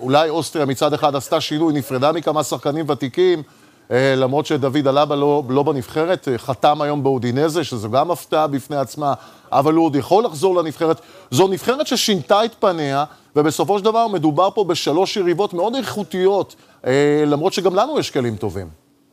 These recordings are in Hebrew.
אולי אוסטריה מצד אחד עשתה שינוי, נפרדה מכמה שחקנים ותיקים, למרות שדוד אלבה לא בנבחרת, חתם היום באודינזה, שזו גם הפתעה בפני עצמה, אבל הוא עוד יכול לחזור לנבחרת. זו נבחרת ששינתה את פניה, ובסופו של דבר מדובר פה בשלוש יריבות מאוד איכותיות, למרות שגם לנו יש כלים טובים.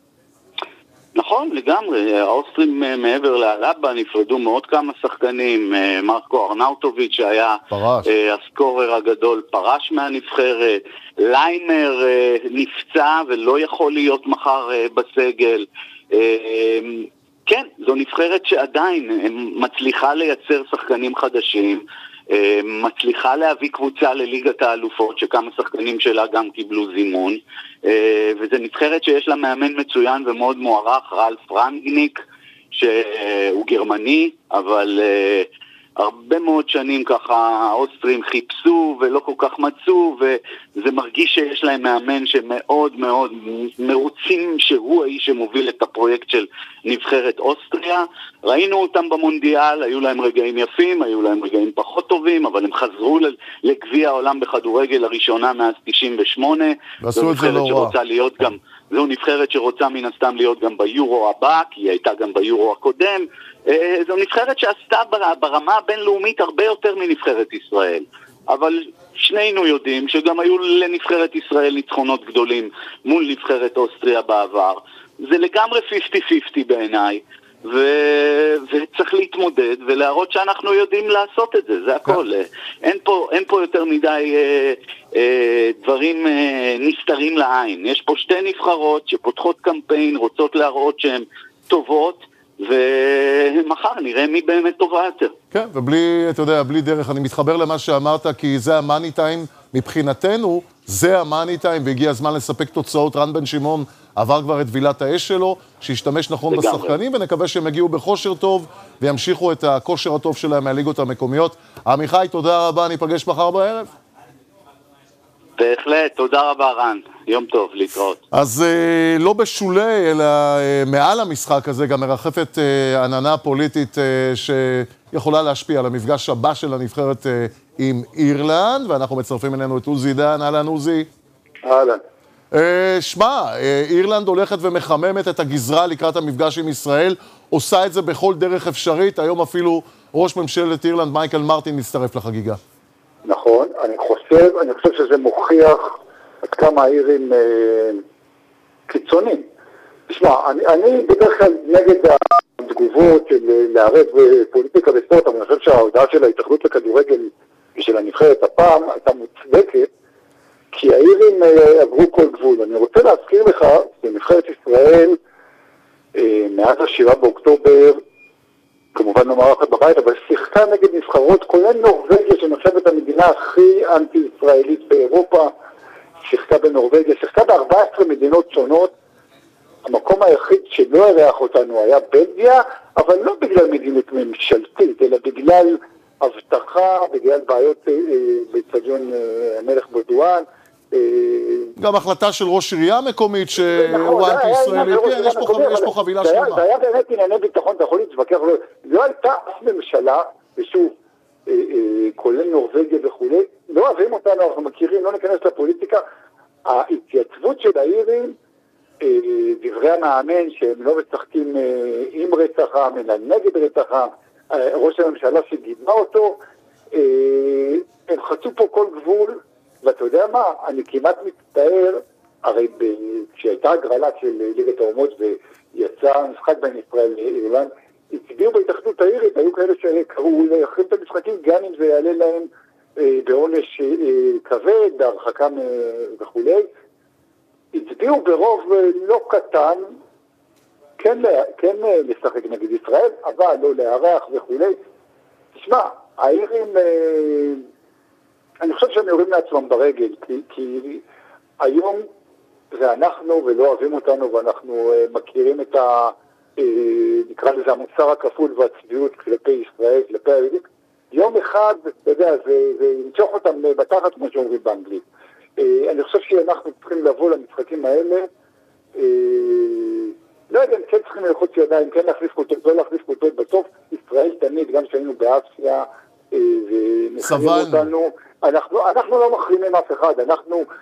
נכון, לגמרי. האוסטרים מעבר לאלבה נפרדו מאוד כמה שחקנים. מרקו ארנאוטוביץ' שהיה הסקורר הגדול פרש מהנבחרת. ליימר נפצע ולא יכול להיות מחר בסגל. כן, זו נבחרת שעדיין מצליחה לייצר שחקנים חדשים, מצליחה להביא קבוצה לליגת האלופות, שכמה שחקנים שלה גם קיבלו זימון, וזה נבחרת שיש לה מאמן מצוין ומאוד מוערך, רלף רנגניק, שהוא גרמני, אבל הרבה מאוד שנים ככה האוסטרים חיפשו ולא כל כך מצאו, וזה מרגיש שיש להם מאמן שמאוד מאוד מרוצים שהוא האיש שמוביל את הפרויקט של נבחרת אוסטריה. ראינו אותם במונדיאל, היו להם רגעים יפים, היו להם רגעים פחות טובים, אבל הם חזרו לגביע העולם בכדורגל לראשונה מאז 98. ועשו את זה לא רע. זו נבחרת שרוצה מן הסתם להיות גם ביורו הבא, כי היא הייתה גם ביורו הקודם. זו נבחרת שעשתה ברמה הבינלאומית הרבה יותר מנבחרת ישראל. אבל שנינו יודעים שגם היו לנבחרת ישראל ניצחונות גדולים מול נבחרת אוסטריה בעבר. זה לגמרי 50-50 בעיניי, וצריך להתמודד ולהראות שאנחנו יודעים לעשות את זה, זה הכל. אין פה יותר מדי דברים נסתרים לעין. יש פה שתי נבחרות שפותחות קמפיין, רוצות להראות שהן טובות, ומחר נראה מי באמת טובה יותר. כן, ובלי, אתה יודע, בלי דרך, אני מתחבר למה שאמרת, כי זה המאני טיים, מבחינתנו, זה המאני טיים, והגיע הזמן לספק תוצאות. רן בן שמעון עבר כבר את וילת האש שלו, שישתמש נכון בשחקנים, ונקווה שהם יגיעו בכושר טוב, וימשיכו את הכושר הטוב שלהם מהליגות המקומיות. עמיחי, תודה רבה, ניפגש מחר בערב. בהחלט, תודה רבה רן, יום טוב, להתראות. אז לא בשולי, אלא מעל המשחק הזה גם מרחפת עננה פוליטית שיכולה להשפיע על המפגש הבא של הנבחרת עם אירלנד, ואנחנו מצרפים אלינו את עוזי דן. אהלן עוזי. אהלן. שמע, אירלנד הולכת ומחממת את הגזרה לקראת המפגש עם ישראל, עושה את זה בכל דרך אפשרית, היום אפילו ראש ממשלת אירלנד מייקל מרטין מצטרף לחגיגה. נכון, אני חושב שזה מוכיח עד כמה האירים קיצונים. תשמע, אני בדרך כלל נגד התגובות של לערב פוליטיקה בספורט, אבל אני חושב שההודעה של ההתאחדות לכדורגל ושל הנבחרת הפעם הייתה מוצדקת, כי האירים עברו כל גבול. אני רוצה להזכיר לך שנבחרת ישראל מאז 7 באוקטובר, כמובן לא מערכת בבית, אבל שיחקה נגד נבחרות, כולל נורווגיה שנחשבת המדינה הכי אנטי-ישראלית באירופה, שיחקה בנורווגיה, שיחקה ב14 מדינות שונות. המקום היחיד שלא הרח אותנו היה בלגיה, אבל לא בגלל מדיניות ממשלתית, אלא בגלל הבטחה, בגלל בעיות באצטדיון המלך בורדואן. גם החלטה של ראש עירייה מקומית שהוא אנטי-ישראלי, יש פה חבילה שלמה. זה היה באמת ענייני ביטחון, אתה יכול להתווכח, לא הייתה אף ממשלה, ושוב, כולל נורווגיה וכו', לא אוהבים אותנו, אנחנו מכירים, לא ניכנס לפוליטיקה. ההתייצבות של האירים, דברי המאמן שהם לא משחקים עם רצח עם, אלא נגד רצח עם, ראש הממשלה שגיבה אותו, הם חצו פה כל גבול, ואתה יודע מה, אני כמעט מצטער, הרי כשהייתה הגרלה של ליגת האומות ויצא משחק בין ישראל לאירלנד, הצביעו בהתאחדות האירית, היו כאלה שקראו להחרים את המשחקים, גם אם זה יעלה להם בעונש כבד, בהרחקה וכו'. הצביעו ברוב לא קטן, כן לשחק נגד ישראל, אבל לא להערך וכו'. תשמע, האירים, אני חושב שהם יורים לעצמם ברגל, כי היום זה אנחנו ולא אוהבים אותנו, ואנחנו מכירים את נקרא לזה המוסר הכפול והצביעות כלפי ישראל, כלפי היהודים. יום אחד, אתה יודע, זה ימשוך אותם בתחת, כמו שאומרים באנגלית. אני חושב שאנחנו צריכים לבוא למשחקים האלה, לא יודע אם כן צריכים ללחוץ ידיים, כן להחליף כותות, לא להחליף כותות, בסוף ישראל תמיד, גם שהיינו באסיה, ומחרים אותנו, אנחנו לא מחרימים אף אחד, אנחנו